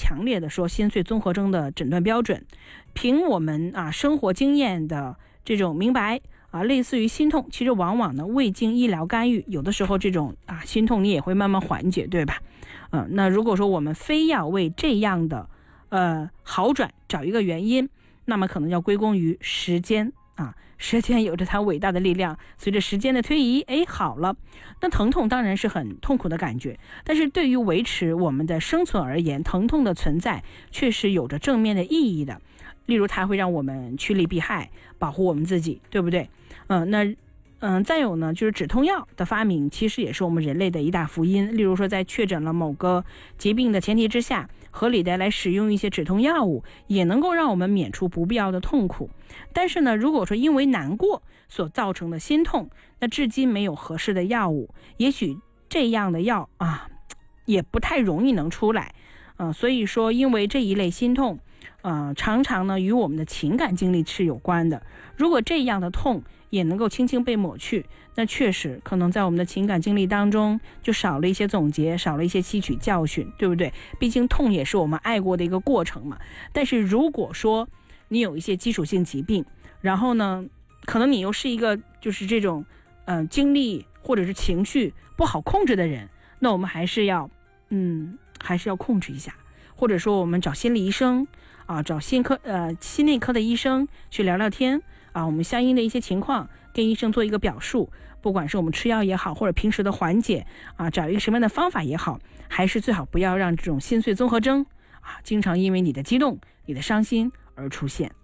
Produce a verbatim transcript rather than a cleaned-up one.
强烈的说心碎综合征的诊断标准。凭我们啊生活经验的这种明白啊，类似于心痛，其实往往呢未经医疗干预，有的时候这种啊心痛你也会慢慢缓解，对吧？嗯、呃，那如果说我们非要为这样的呃好转找一个原因，那么可能要归功于时间啊，时间有着它伟大的力量，随着时间的推移，哎，好了。那疼痛当然是很痛苦的感觉，但是对于维持我们的生存而言，疼痛的存在确实有着正面的意义的。例如它会让我们趋利避害，保护我们自己，对不对？嗯、呃，那嗯，再有呢，就是止痛药的发明，其实也是我们人类的一大福音。例如说，在确诊了某个疾病的前提之下，合理的来使用一些止痛药物，也能够让我们免除不必要的痛苦。但是呢，如果说因为难过所造成的心痛，那至今没有合适的药物，也许这样的药啊，也不太容易能出来。呃，所以说，因为这一类心痛，呃，常常呢与我们的情感经历是有关的。如果这样的痛也能够轻轻被抹去，那确实可能在我们的情感经历当中就少了一些总结，少了一些吸取教训，对不对？毕竟痛也是我们爱过的一个过程嘛。但是如果说你有一些基础性疾病，然后呢可能你又是一个就是这种呃经历或者是情绪不好控制的人，那我们还是要嗯还是要控制一下，或者说我们找心理医生啊，找心科呃心内科的医生去聊聊天啊，我们相应的一些情况跟医生做一个表述，不管是我们吃药也好，或者平时的缓解啊，找一个什么样的方法也好，还是最好不要让这种心碎综合征啊，经常因为你的激动、你的伤心而出现。